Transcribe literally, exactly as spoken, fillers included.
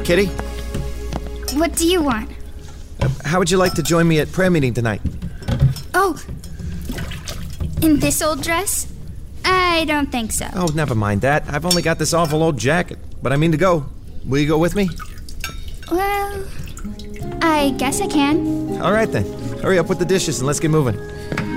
Kitty? What do you want? Uh, how would you like to join me at prayer meeting tonight? Oh, in this old dress? I don't think so. Oh, never mind that. I've only got this awful old jacket, but I mean to go. Will you go with me? Well, I guess I can. All right then. Hurry up with the dishes and let's get moving.